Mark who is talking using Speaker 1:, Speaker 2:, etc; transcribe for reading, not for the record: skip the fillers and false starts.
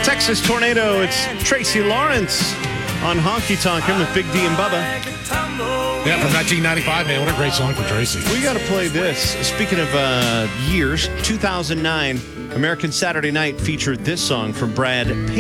Speaker 1: Texas Tornado, it's Tracy Lawrence on Honky Tonk with Big D and Bubba.
Speaker 2: Yeah, from 1995, man. What a great song for Tracy.
Speaker 1: We got to play this. Speaking of years, 2009, American Saturday Night featured this song from Brad Paisley.